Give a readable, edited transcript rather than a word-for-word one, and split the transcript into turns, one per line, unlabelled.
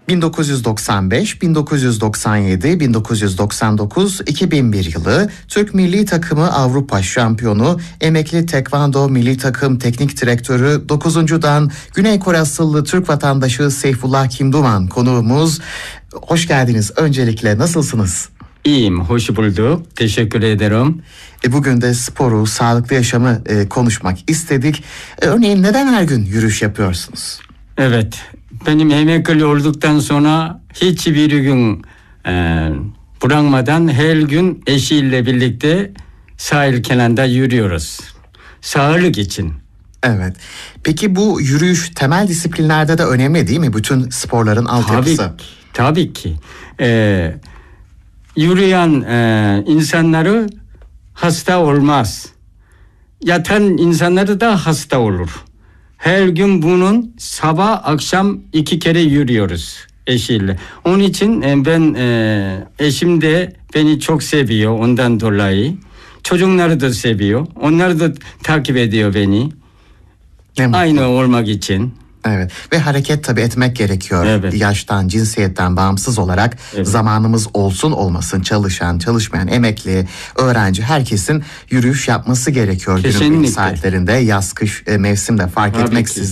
1995, 1997, 1999, 2001 yılı Türk Milli Takımı Avrupa Şampiyonu, emekli Tekvando Milli Takım Teknik Direktörü 9.dan Güney Kore asıllı Türk vatandaşı Seyfullah Kimduman konuğumuz. Hoş geldiniz. Öncelikle nasılsınız?
İyiyim, hoş bulduk. Teşekkür ederim.
Bugün de sporu, sağlıklı yaşamı konuşmak istedik. Örneğin neden her gün yürüyüş yapıyorsunuz?
Evet, benim emekli olduktan sonra hiçbir gün bırakmadan her gün eşiyle birlikte sahil kenarında yürüyoruz. Sağlık için.
Evet. Peki bu yürüyüş temel disiplinlerde de önemli değil mi? Bütün sporların altyapısı.
Tabii ki. Yürüyen insanları hasta olmaz. Yatan insanları da hasta olur. Her gün bunun sabah akşam 2 kere yürüyoruz eşiyle. Onun için ben eşim de beni çok seviyor ondan dolayı. Çocukları da seviyor. Onlar da takip ediyor beni. Aynı olmak için.
Evet ve hareket tabii etmek gerekiyor.
Evet.
Yaştan, cinsiyetten bağımsız olarak zamanımız olsun olmasın çalışan, çalışmayan, emekli, öğrenci herkesin yürüyüş yapması gerekiyor.
Kesinlikle.
Günün saatlerinde yaz, kış, mevsimde fark etmeksizin.